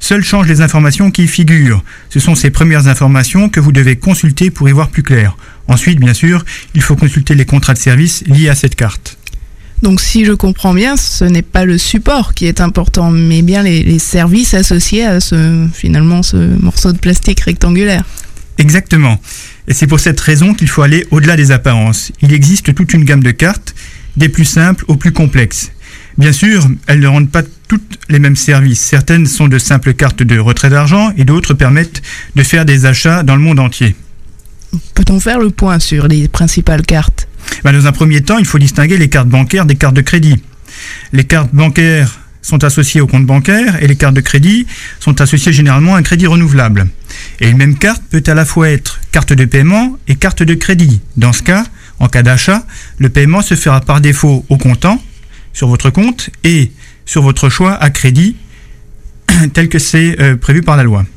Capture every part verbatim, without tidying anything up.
Seules changent les informations qui y figurent. Ce sont ces premières informations que vous devez consulter pour y voir plus clair. Ensuite, bien sûr, il faut consulter les contrats de service liés à cette carte. Donc si je comprends bien, ce n'est pas le support qui est important, mais bien les, les services associés à ce, finalement, ce morceau de plastique rectangulaire. Exactement. Et c'est pour cette raison qu'il faut aller au-delà des apparences. Il existe toute une gamme de cartes, des plus simples aux plus complexes. Bien sûr, elles ne rendent pas toutes les mêmes services. Certaines sont de simples cartes de retrait d'argent et d'autres permettent de faire des achats dans le monde entier. Peut-on faire le point sur les principales cartes ? Ben, dans un premier temps, il faut distinguer les cartes bancaires des cartes de crédit. Les cartes bancaires sont associées au compte bancaire et les cartes de crédit sont associées généralement à un crédit renouvelable. Et une même carte peut à la fois être carte de paiement et carte de crédit. Dans ce cas, en cas d'achat, le paiement se fera par défaut au comptant sur votre compte et sur votre choix à crédit tel que c'est euh, prévu par la loi.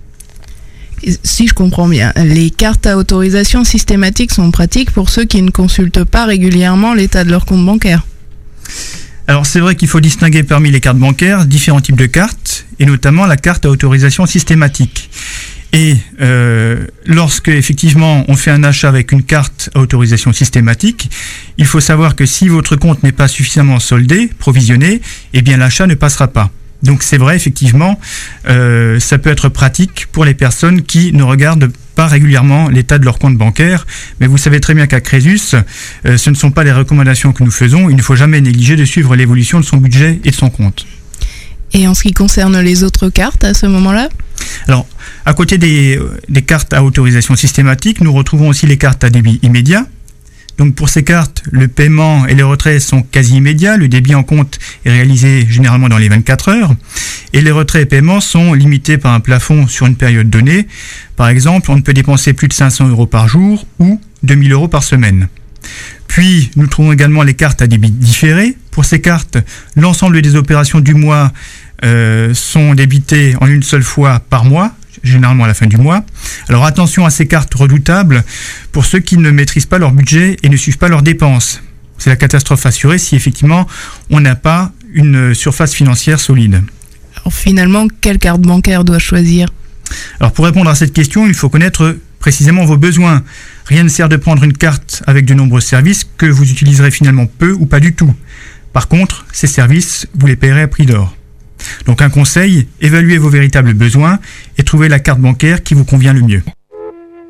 Si je comprends bien, les cartes à autorisation systématique sont pratiques pour ceux qui ne consultent pas régulièrement l'état de leur compte bancaire. Alors c'est vrai qu'il faut distinguer parmi les cartes bancaires différents types de cartes, et notamment la carte à autorisation systématique. Et euh, lorsque effectivement on fait un achat avec une carte à autorisation systématique, il faut savoir que si votre compte n'est pas suffisamment soldé, provisionné, eh bien l'achat ne passera pas. Donc c'est vrai, effectivement, euh, ça peut être pratique pour les personnes qui ne regardent pas régulièrement l'état de leur compte bancaire. Mais vous savez très bien qu'à Crésus, euh, ce ne sont pas les recommandations que nous faisons. Il ne faut jamais négliger de suivre l'évolution de son budget et de son compte. Et en ce qui concerne les autres cartes à ce moment-là ? Alors, à côté des, des cartes à autorisation systématique, nous retrouvons aussi les cartes à débit immédiat. Donc pour ces cartes, le paiement et les retraits sont quasi immédiats. Le débit en compte est réalisé généralement dans les vingt-quatre heures. Et les retraits et paiements sont limités par un plafond sur une période donnée. Par exemple, on ne peut dépenser plus de cinq cents euros par jour ou deux mille euros par semaine. Puis, nous trouvons également les cartes à débit différé. Pour ces cartes, l'ensemble des opérations du mois euh, sont débitées en une seule fois par mois, généralement à la fin du mois. Alors attention à ces cartes redoutables pour ceux qui ne maîtrisent pas leur budget et ne suivent pas leurs dépenses. C'est la catastrophe assurée si effectivement on n'a pas une surface financière solide. Alors finalement, quelle carte bancaire dois-je choisir ? Alors pour répondre à cette question, il faut connaître précisément vos besoins. Rien ne sert de prendre une carte avec de nombreux services que vous utiliserez finalement peu ou pas du tout. Par contre, ces services, vous les paierez à prix d'or. Donc un conseil, évaluez vos véritables besoins et trouvez la carte bancaire qui vous convient le mieux.